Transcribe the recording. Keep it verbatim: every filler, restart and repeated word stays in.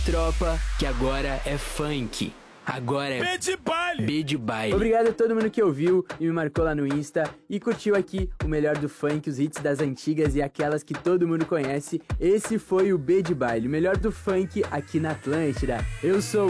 Tropa, que agora é funk. Agora é B de baile. B de baile. Obrigado a todo mundo que ouviu e me marcou lá no Insta e curtiu aqui o melhor do funk, os hits das antigas e aquelas que todo mundo conhece. Esse foi o B de baile, o melhor do funk aqui na Atlântida. Eu sou